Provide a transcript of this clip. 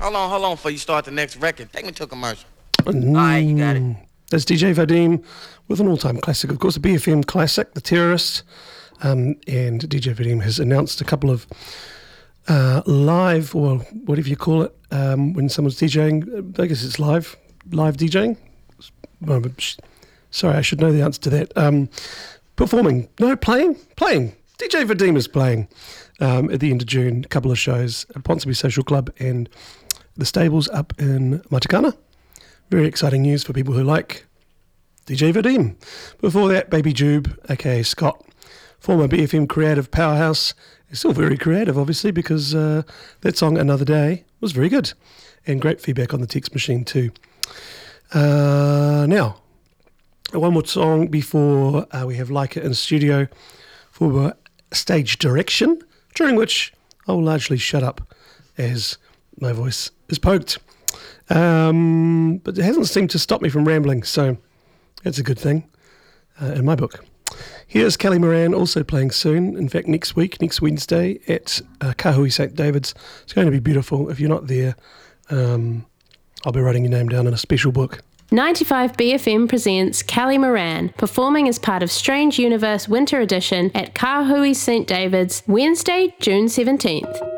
Hold on before you start the next record. Take me to a commercial. All right, you got it. That's DJ Vadim with an all-time classic, of course, a BFM classic, The Terrorist. And DJ Vadim has announced a couple of live, or whatever you call it, when someone's DJing. I guess it's live DJing. Sorry, I should know the answer to that. Performing. No, playing. DJ Vadim is playing at the end of June. A couple of shows at Ponsonby Social Club and the Stables up in Matakana. Very exciting news for people who like DJ Vadim. Before that, Baby Jube, aka Scott, former BFM creative powerhouse. He's still very creative, obviously, because that song, Another Day, was very good. And great feedback on the text machine too. Now, one more song before we have Leica in studio for stage direction, during which I will largely shut up as my voice is poked. But it hasn't seemed to stop me from rambling, so that's a good thing in my book. Here's Kelly Moran also playing soon. In fact, next Wednesday at Kahui St. David's. It's going to be beautiful. If you're not there, I'll be writing your name down in a special book. 95 BFM presents Kelly Moran, performing as part of Strange Universe Winter Edition at Kahui St. David's, Wednesday, June 17th.